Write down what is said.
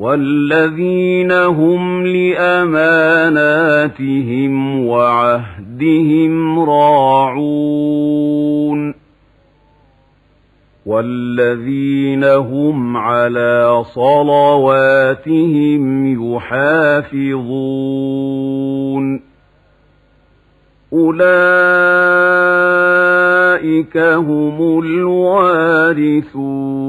والذين هم لأماناتهم وعهدهم راعون والذين هم على صلواتهم يحافظون أولئك هم الوارثون